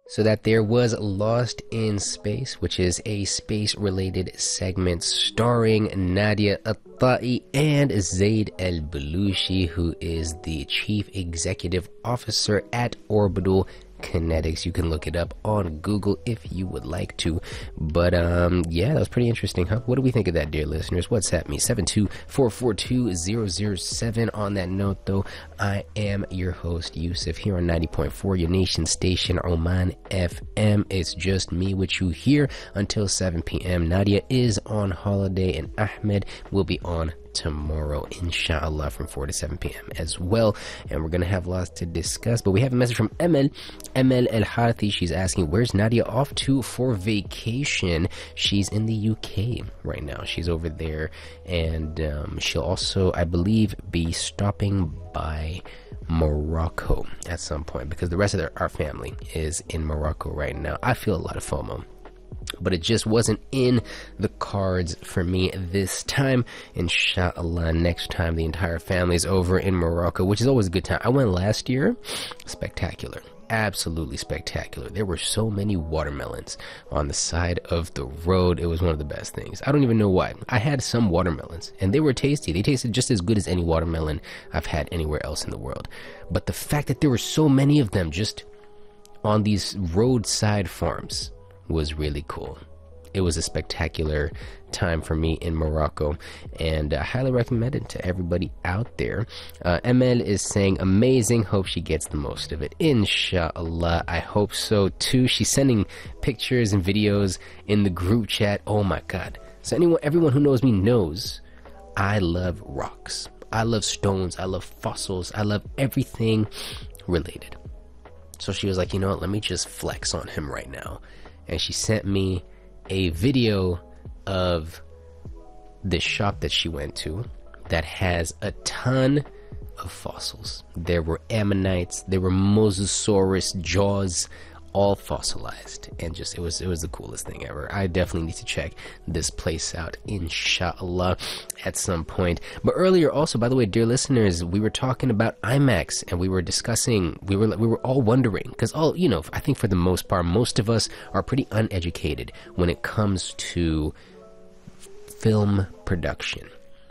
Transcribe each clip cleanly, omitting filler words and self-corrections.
So that there was Lost in Space, which is a space-related segment starring Nadia Atai and Zaid El-Belushi, who is the Chief Executive Officer at Orbital Kinetics. You can look it up on Google if you would like to. But yeah, that was pretty interesting, huh? What do we think of that, dear listeners? WhatsApp me 72442-007. On that note, though, I am your host Yusuf here on 90.4, your nation station, Oman FM. It's just me with you here until 7 p.m. Nadia is on holiday and Ahmed will be on tomorrow, inshallah, from 4 to 7 p.m. as well, and we're gonna have lots to discuss. But we have a message from Emel El Harthi. She's asking, where's Nadia off to for vacation? She's in the UK right now. She's over there, and she'll also, I believe, be stopping by Morocco at some point, because the rest of our family is in Morocco right now. I feel a lot of FOMO, but it just wasn't in the cards for me this time. Inshallah, next time the entire family's over in Morocco, which is always a good time. I went last year. Spectacular. Absolutely spectacular. There were so many watermelons on the side of the road. It was one of the best things. I don't even know why. I had some watermelons and they were tasty. They tasted just as good as any watermelon I've had anywhere else in the world. But the fact that there were so many of them just on these roadside farms was really cool. It was a spectacular time for me in Morocco, and I highly recommend it to everybody out there. ML is saying amazing, hope she gets the most of it. Inshallah, I hope so too. She's sending pictures and videos in the group chat. Oh my god. So everyone who knows me knows I love rocks, I love stones, I love fossils, I love everything related. So she was like, you know what, let me just flex on him right now. And she sent me a video of this shop that she went to that has a ton of fossils. There were ammonites, there were mosasaurus jaws, all fossilized, and just it was the coolest thing ever. I definitely need to check this place out, inshallah, at some point. But earlier also, by the way, dear listeners, we were talking about IMAX, and we were discussing, we were all wondering, because I think for the most part, most of us are pretty uneducated when it comes to film production.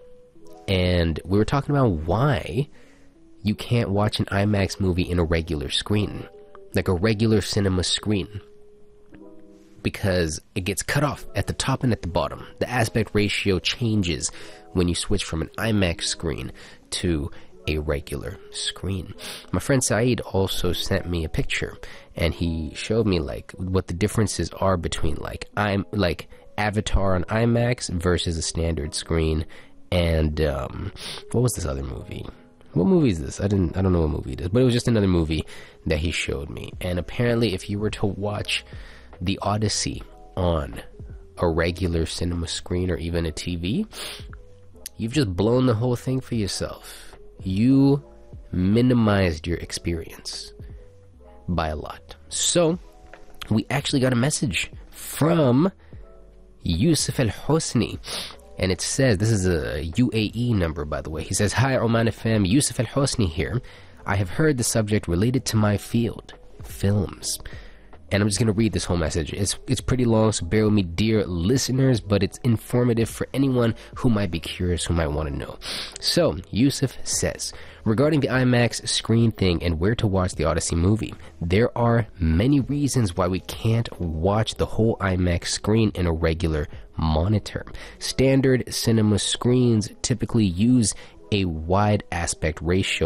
And we were talking about why you can't watch an IMAX movie in a regular screen, like a regular cinema screen, because it gets cut off at the top and at the bottom. The aspect ratio changes when you switch from an IMAX screen to a regular screen. My friend Saeed also sent me a picture, and he showed me like what the differences are between like Avatar on IMAX versus a standard screen. And what was this other movie? What movie is this? I don't know what movie it is, but it was just another movie that he showed me. And apparently if you were to watch The Odyssey on a regular cinema screen or even a TV, you've just blown the whole thing for yourself. You minimized your experience by a lot. So we actually got a message from Yusuf Al-Hosni, and it says, this is a UAE number, by the way. He says, hi Oman FM, Yusuf Al-Hosni here. I have heard the subject related to my field, films. And I'm just going to read this whole message. It's pretty long, so bear with me, dear listeners, but it's informative for anyone who might be curious, who might want to know. So, Yusuf says, regarding the IMAX screen thing and where to watch the Odyssey movie, there are many reasons why we can't watch the whole IMAX screen in a regular monitor. Standard cinema screens typically use a wide aspect ratio